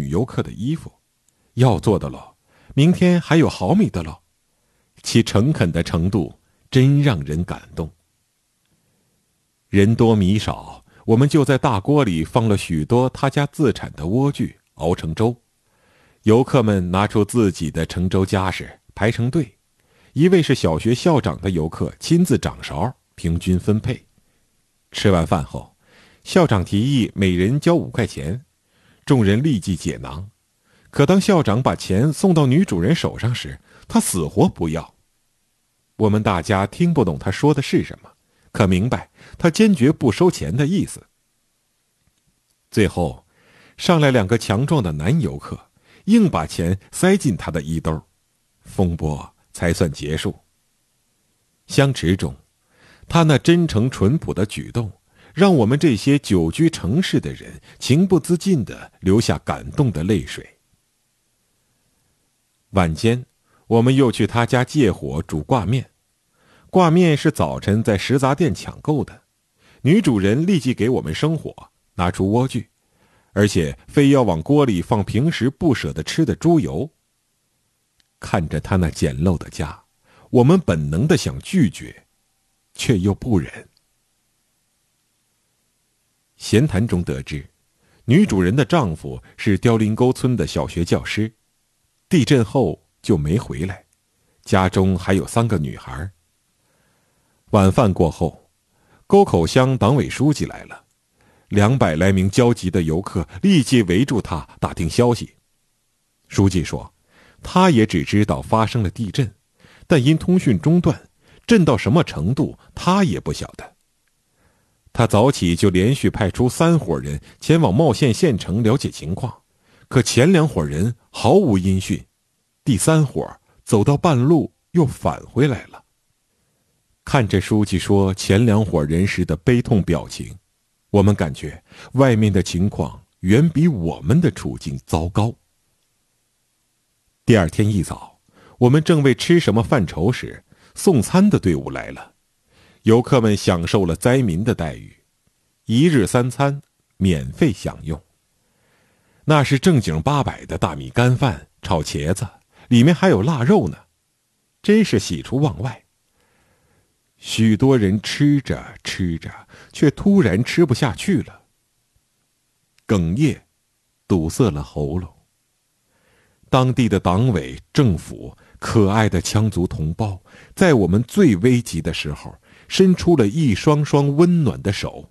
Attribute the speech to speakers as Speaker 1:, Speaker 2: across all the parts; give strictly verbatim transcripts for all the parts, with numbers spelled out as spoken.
Speaker 1: 女游客的衣服，要做的喽，明天还有好米的喽。其诚恳的程度真让人感动。人多米少，我们就在大锅里放了许多他家自产的莴苣，熬成粥。游客们拿出自己的盛粥家什，排成队。一位是小学校长的游客亲自掌勺，平均分配。吃完饭后，校长提议每人交五块钱，众人立即解囊。可当校长把钱送到女主人手上时，她死活不要。我们大家听不懂她说的是什么，可明白她坚决不收钱的意思。最后，上来两个强壮的男游客，硬把钱塞进她的衣兜，风波才算结束。相持中，他那真诚淳朴的举动，让我们这些久居城市的人情不自禁地流下感动的泪水。晚间，我们又去他家借火煮挂面。挂面是早晨在食杂店抢购的，女主人立即给我们生火，拿出莴苣，而且非要往锅里放平时不舍得吃的猪油。看着他那简陋的家，我们本能地想拒绝，却又不忍。闲谈中得知，女主人的丈夫是凋零沟村的小学教师，地震后就没回来，家中还有三个女孩。晚饭过后，沟口乡党委书记来了，两百来名焦急的游客立即围住他打听消息。书记说，他也只知道发生了地震，但因通讯中断，震到什么程度他也不晓得。他早起就连续派出三伙人前往茂县县城了解情况，可前两伙人毫无音讯，第三伙走到半路又返回来了。看着书记说前两伙人时的悲痛表情，我们感觉外面的情况远比我们的处境糟糕。第二天一早，我们正为吃什么犯愁时，送餐的队伍来了。游客们享受了灾民的待遇，一日三餐免费享用。那是正经八百的大米干饭炒茄子，里面还有腊肉呢，真是喜出望外。许多人吃着吃着，却突然吃不下去了，哽咽堵塞了喉咙。当地的党委政府可爱的羌族同胞，在我们最危急的时候伸出了一双双温暖的手。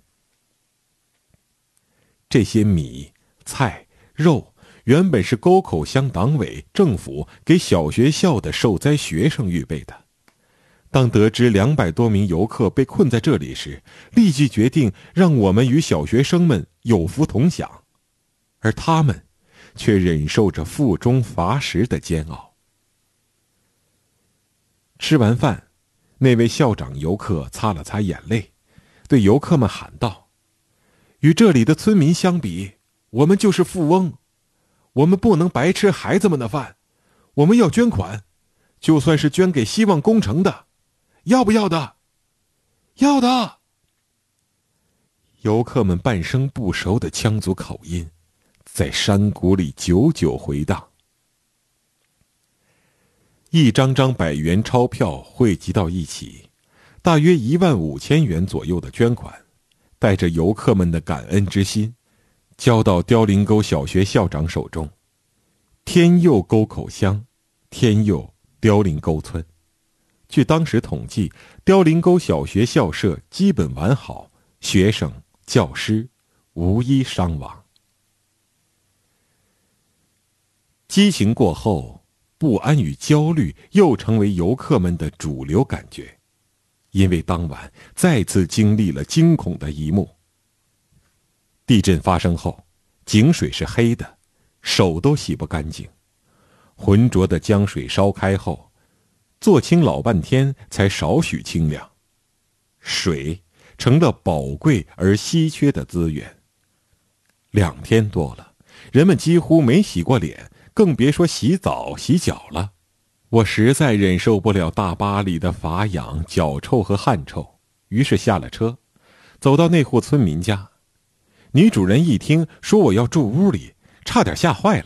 Speaker 1: 这些米菜肉原本是沟口乡党委政府给小学校的受灾学生预备的，当得知两百多名游客被困在这里时，立即决定让我们与小学生们有福同享，而他们却忍受着腹中乏食的煎熬。吃完饭，那位校长游客擦了擦眼泪，对游客们喊道：“与这里的村民相比，我们就是富翁，我们不能白吃孩子们的饭，我们要捐款，就算是捐给希望工程的，要不要的？要的。”游客们半生不熟的羌族口音在山谷里久久回荡。一张张百元钞票汇集到一起，大约一万五千元左右的捐款，带着游客们的感恩之心，交到凋零沟小学校长手中。天佑沟口乡，天佑凋零沟村。据当时统计，凋零沟小学校舍基本完好，学生、教师无一伤亡。激情过后，不安与焦虑又成为游客们的主流感觉，因为当晚再次经历了惊恐的一幕。地震发生后，井水是黑的，手都洗不干净。浑浊的江水烧开后，做清老半天才少许清凉。水成了宝贵而稀缺的资源。两天多了，人们几乎没洗过脸，更别说洗澡洗脚了。我实在忍受不了大巴里的乏痒、脚臭和汗臭，于是下了车，走到那户村民家。女主人一听说我要住屋里，差点吓坏了。